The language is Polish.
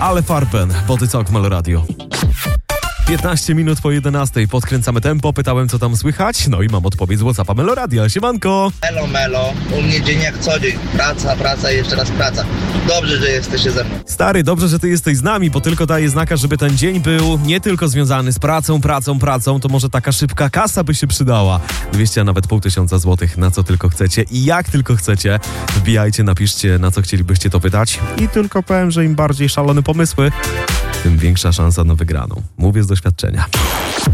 Ale Farben, Body Talk Melo Radio. 15 minut po 11. Podkręcamy tempo, pytałem co tam słychać, no i mam odpowiedź z WhatsAppa Melo Radia. Siemanko! Melo, u mnie dzień jak co dzień. Praca i jeszcze raz praca. Dobrze, że jesteście ze mną. Stary, dobrze, że ty jesteś z nami, bo tylko daje znaka, żeby ten dzień był nie tylko związany z pracą, to może taka szybka kasa by się przydała. 200, a nawet 500 złotych, na co tylko chcecie i jak tylko chcecie. Wbijajcie, napiszcie, na co chcielibyście to wydać. I tylko powiem, że im bardziej szalone pomysły, tym większa szansa na wygraną. Mówię z doświadczenia.